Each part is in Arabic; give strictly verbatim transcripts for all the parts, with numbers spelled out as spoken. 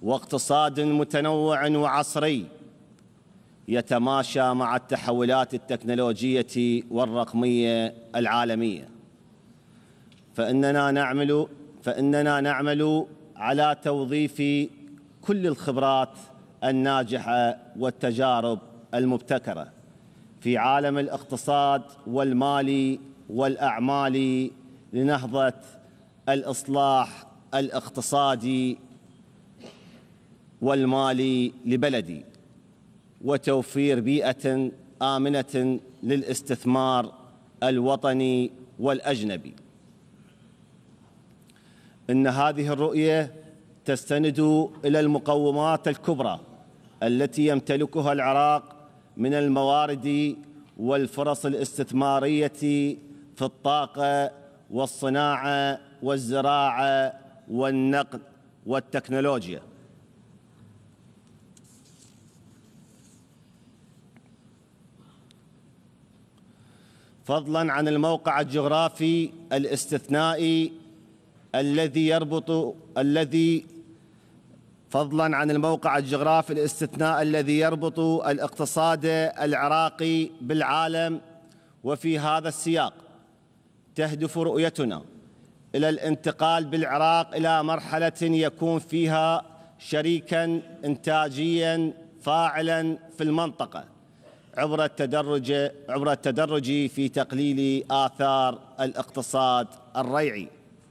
واقتصاد متنوع وعصري يتماشى مع التحولات التكنولوجية والرقمية العالمية. فإننا نعمل فإننا نعمل على توظيف كل الخبرات الناجحة والتجارب المبتكرة في عالم الاقتصاد والمال والأعمال لنهضة الإصلاح الاقتصادي والمالي لبلدي، وتوفير بيئة آمنة للاستثمار الوطني والأجنبي. إن هذه الرؤية تستند إلى المقومات الكبرى التي يمتلكها العراق من الموارد والفرص الاستثمارية في الطاقة والصناعة والزراعة والنقل والتكنولوجيا. فضلاً عن الموقع الجغرافي الاستثنائي الذي يربط الذي فضلاً عن الموقع الجغرافي الاستثنائي الذي يربط الاقتصاد العراقي بالعالم. وفي هذا السياق تهدف رؤيتنا إلى الانتقال بالعراق إلى مرحلة يكون فيها شريكاً إنتاجياً فاعلاً في المنطقة عبر التدرج عبر التدرج في تقليل آثار الاقتصاد الريعي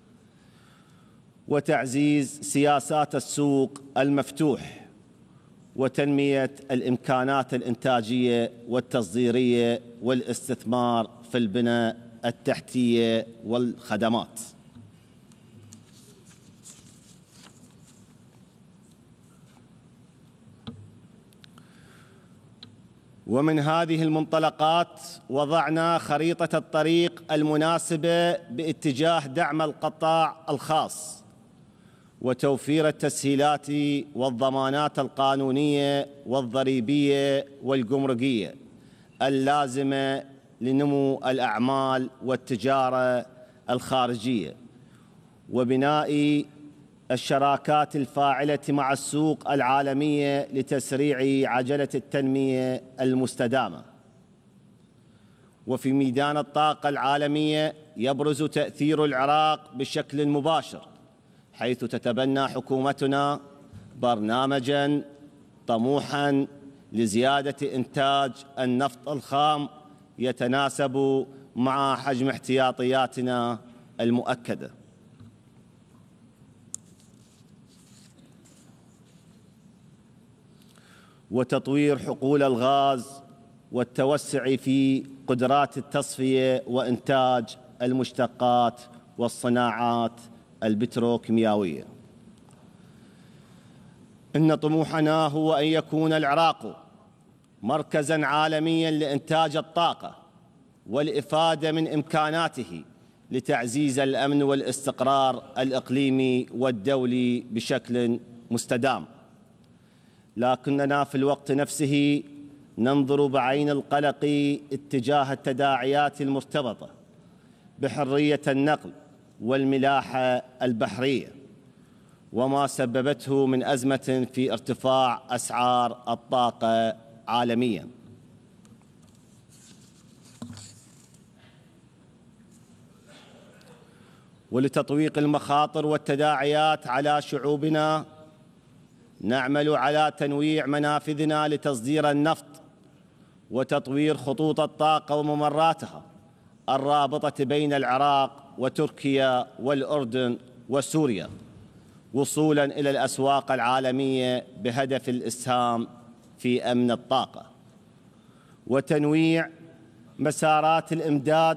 وتعزيز سياسات السوق المفتوح وتنمية الإمكانات الإنتاجية والتصديرية والاستثمار في البنى التحتية والخدمات. ومن هذه المنطلقات وضعنا خريطة الطريق المناسبة باتجاه دعم القطاع الخاص وتوفير التسهيلات والضمانات القانونية والضريبية والجمركية اللازمة لنمو الأعمال والتجارة الخارجية، وبناء الشراكات الفاعلة مع السوق العالمية لتسريع عجلة التنمية المستدامة. وفي ميدان الطاقة العالمية يبرز تأثير العراق بشكل مباشر، حيث تتبنى حكومتنا برنامجاً طموحاً لزيادة إنتاج النفط الخام يتناسب مع حجم احتياطياتنا المؤكدة. وتطوير حقول الغاز والتوسع في قدرات التصفية وإنتاج المشتقات والصناعات البتروكيماوية. إن طموحنا هو أن يكون العراق مركزاً عالمياً لإنتاج الطاقة والإفادة من إمكاناته لتعزيز الأمن والاستقرار الإقليمي والدولي بشكل مستدام. لكننا في الوقت نفسه ننظر بعين القلق اتجاه التداعيات المرتبطة بحرية النقل والملاحة البحرية وما سببته من أزمة في ارتفاع أسعار الطاقة عالمياً. ولتطويق المخاطر والتداعيات على شعوبنا نعمل على تنويع منافذنا لتصدير النفط وتطوير خطوط الطاقة وممراتها الرابطة بين العراق وتركيا والأردن وسوريا وصولاً إلى الأسواق العالمية بهدف الإسهام في أمن الطاقة وتنويع مسارات الإمداد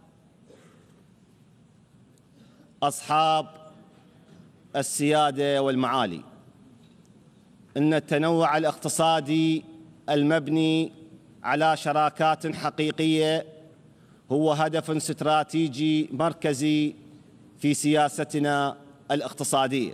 أصحاب السيادة والمعالي. إن التنوع الاقتصادي المبني على شراكات حقيقية هو هدف استراتيجي مركزي في سياستنا الاقتصادية.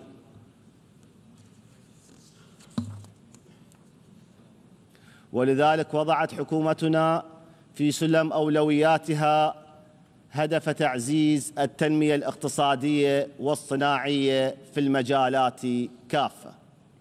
ولذلك وضعت حكومتنا في سلم أولوياتها هدف تعزيز التنمية الاقتصادية والصناعية في المجالات كافة.